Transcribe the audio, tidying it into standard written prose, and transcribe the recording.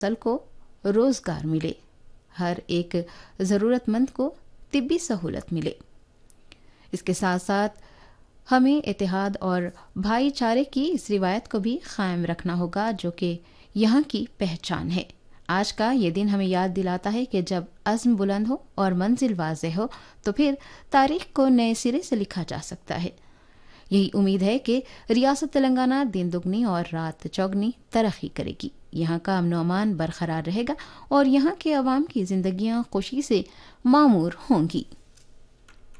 सल को रोज़गार मिले, हर एक ज़रूरतमंद को तिब्बी सहूलत मिले। इसके साथ साथ हमें इत्तेहाद और भाईचारे की इस रिवायत को भी कायम रखना होगा जो कि यहाँ की पहचान है। आज का ये दिन हमें याद दिलाता है कि जब अज़्म बुलंद हो और मंजिल वाज़ेह हो तो फिर तारीख को नए सिरे से लिखा जा सकता है। यही उम्मीद है कि रियासत तेलंगाना दिन दुगनी और रात चौगनी तरक्की करेगी, यहाँ का अमन अमान बरकरार रहेगा और यहाँ के अवाम की जिंदगियाँ खुशी से मामूर होंगी।